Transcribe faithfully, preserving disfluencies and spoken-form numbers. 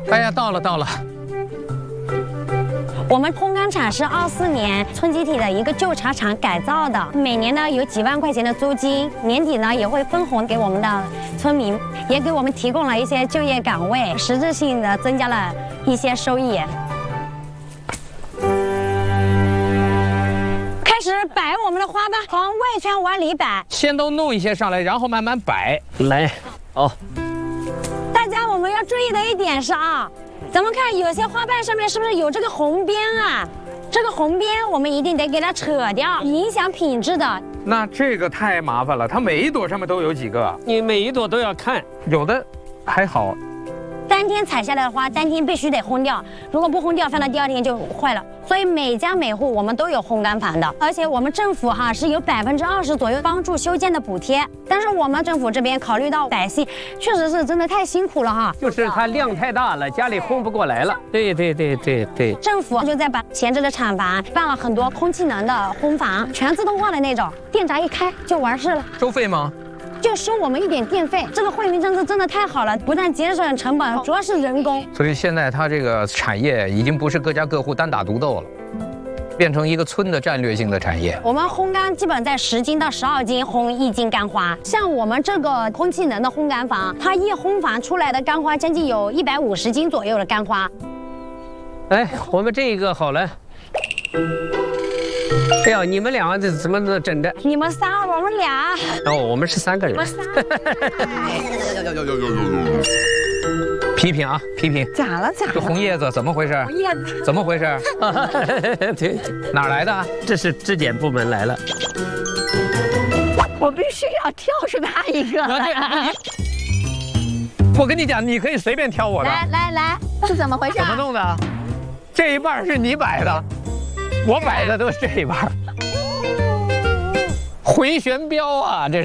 哎呀，到了到了。 我们烘干厂是二四年村集体的一个旧茶厂改造的，每年呢有几万块钱的租金，年底呢也会分红给我们的村民，也给我们提供了一些就业岗位，实质性的增加了一些收益。开始摆我们的花吧，从外圈往里摆。 先都弄一些上来，然后慢慢摆。 来，哦， 大家我们要注意的一点是啊。咱们看有些花瓣上面是不是有这个红边啊？这个红边我们一定得给它扯掉，影响品质的。 那这个太麻烦了，它每一朵上面都有几个， 你每一朵都要看， 有的还好。 当天采下来的花，当天必须得烘掉，如果不烘掉，放到第二天就坏了。所以每家每户我们都有烘干房的，而且我们政府哈是有百分之二十左右帮助修建的补贴。但是我们政府这边考虑到百姓，确实是真的太辛苦了哈。 就是它量太大了，家里烘不过来了。对对对对对。 政府就在把闲置的厂房办了很多空气能的烘房，全自动化的那种，电闸一开就完事了。 收费吗？ 就收我们一点电费，这个惠民政策真的太好了，不但节省成本，主要是人工。 所以现在它这个产业已经不是各家各户单打独斗了，变成一个村的战略性的产业。 我们烘干基本在十斤到十二斤烘一斤干花，像我们这个空气能的烘干房，它一烘房出来的干花将近有一百五十斤左右的干花。 哎，我们这个好了。哎呀，你们两个这怎么整的？ 你们仨，我们俩。 哦，我们是三个人。 我们仨。 批评啊，批评！ 咋了咋了？ 这红叶子怎么回事？ 红叶子怎么回事？ 对， 哪儿来的？ 这是质检部门来了。 我必须要挑出他一个。 我跟你讲，你可以随便挑我的。 来来来，是怎么回事？ 怎么弄的？这一半是你摆的。我摆的都是这一半，回旋镖啊，这是。